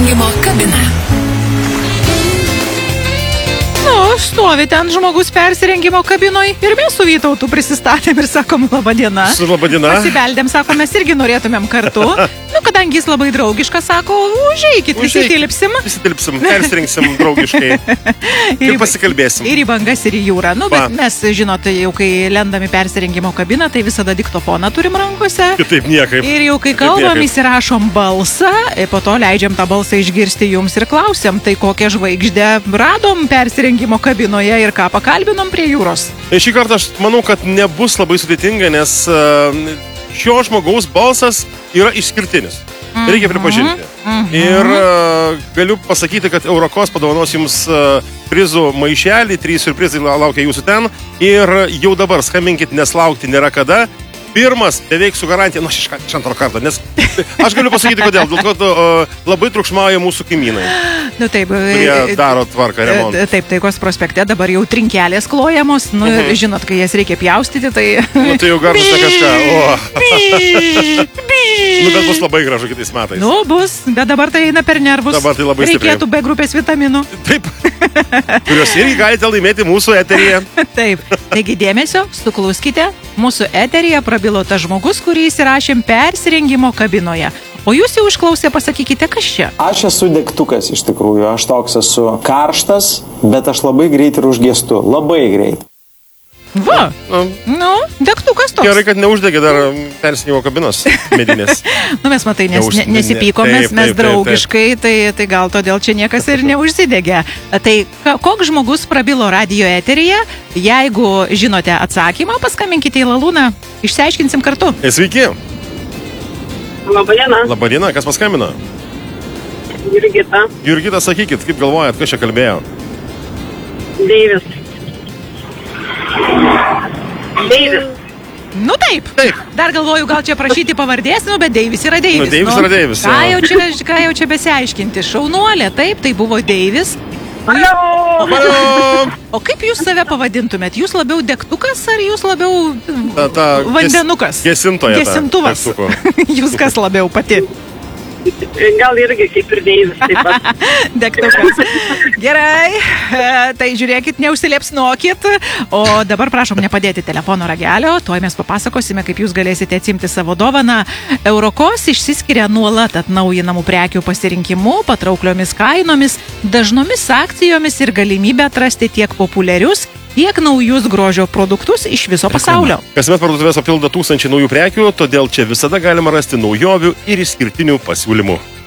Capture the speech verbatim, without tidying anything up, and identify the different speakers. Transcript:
Speaker 1: persirengimo kabina.
Speaker 2: Stovi ten žmogus persirengimo kabinoj ir mes su Vytautu prisistatėm ir sakom laba diena.
Speaker 3: Su laba diena.
Speaker 2: Pasibeldėm, sakom, mes irgi norėtumėm kartu. Nu, kadangi jis labai draugiškas, sako, užeikit, visi tilpsim.
Speaker 3: Visi tilpsim, persirengsim draugiškai. Ir pasikalbėsim.
Speaker 2: Ir į bangas, ir į jūrą. Nu, bet mes, žinot, jau kai lendam į persirengimo kabiną, tai visada diktofoną turim rankose.
Speaker 3: Kitaip niekaip.
Speaker 2: Ir jau kai kalbam, įsirašom balsą, po to leidžiam tą balsą išgirsti jums ir klausiam, tai kokią žvaigždę radom persirengimo kabinoje ir ką pakalbinom prie jūros.
Speaker 3: Šį kartą aš manau, kad nebus labai sudėtinga, nes šio žmogaus balsas yra išskirtinis. Reikia pripažinti.
Speaker 2: Mhm.
Speaker 3: Ir uh, galiu pasakyti, kad Eurokos padovanos jums uh, prizų maišelį, trys siurprizai laukia jūsų ten. Ir jau dabar skambinkit, nes laukti nėra kada. Pirmas, beveik su garantija, nu aš iš antro kartą, nes aš galiu pasakyti, kodėl. Dėl to, uh, labai triukšmauja mūsų kaimynai.
Speaker 2: Nu taip.
Speaker 3: Kurie daro tvarką, remontą.
Speaker 2: Taip, Taikos prospekte dabar jau trinkelės klojamos. Nu, uh -huh. Žinot, kai jas reikia pjaustyti, tai...
Speaker 3: Nu, tai jau garžas ne kažką. O. Nu, bet bus labai gražu kitais metais.
Speaker 2: Nu, bus, bet dabar tai eina per nervus.
Speaker 3: Dabar tai labai stipriai.
Speaker 2: Reikėtų B grupės vitaminų.
Speaker 3: Taip. Kurios irgi galite laimėti mūsų eteryje.
Speaker 2: Taip. Taigi dėmesio, suklauskite. Mūsų eteryje prabilo tas žmogus, kurį įsirašėm persirengimo kabinoje. O jūs jau išklausę, pasakykite, kas čia?
Speaker 4: Aš esu degtukas iš tikrųjų. Aš toks esu karštas, bet aš labai greit ir užgestu. Labai greit.
Speaker 2: Va, nu, degtukas toks.
Speaker 3: Gerai, kad neuždegė dar persirengimo kabinos medinės.
Speaker 2: Nu, mes matai, nes, ne, nesipykomės, mes draugiškai, tai, tai gal todėl čia niekas ir neužsidegė. Tai koks žmogus prabilo radijo eteryje? Jeigu žinote atsakymą, paskambinkite į Lalūną, išsiaiškinsim kartu.
Speaker 3: Sveiki.
Speaker 5: Labadiena.
Speaker 3: Labadiena, kas paskambino?
Speaker 5: Jurgita.
Speaker 3: Jurgita, sakykit, kaip galvojat, kas čia kalbėjo?
Speaker 5: Deivis. Deivis.
Speaker 2: Nu taip.
Speaker 3: Taip.
Speaker 2: Dar galvoju, gal čia prašyti pavardės, nu, bet Deivis yra Deivis.
Speaker 3: Nu, Deivis
Speaker 2: nu,
Speaker 3: yra Deivis.
Speaker 2: Ką jau čia, ką jau čia besiaiškinti? Šaunuolė, taip, tai buvo Deivis.
Speaker 5: Alio.
Speaker 3: Alio.
Speaker 2: O kaip jūs save pavadintumėt? Jūs labiau degtukas ar jūs labiau
Speaker 3: ta, ta,
Speaker 2: vandenukas?
Speaker 3: Gesintoja.
Speaker 2: Gesintuvas. Jūs kas labiau pati?
Speaker 5: Gal irgi kaip ir Deivis taip pat.
Speaker 2: Degtukas. Gerai, tai žiūrėkit, neužsiliepsnokit. O dabar prašom nepadėti telefono ragelio. Tuoj mes papasakosime, kaip jūs galėsite atsimti savo dovaną. Eurokos išsiskiria nuolat atnaujinamų prekių pasirinkimu, patraukliomis kainomis, dažnomis akcijomis ir galimybę atrasti tiek populiarius, tiek naujus grožio produktus iš viso pasaulio.
Speaker 3: Kasmet parduotuvės papildo tūkstančiai naujų prekių, todėl čia visada galima rasti naujovių ir išskirtinių pasiūlymų.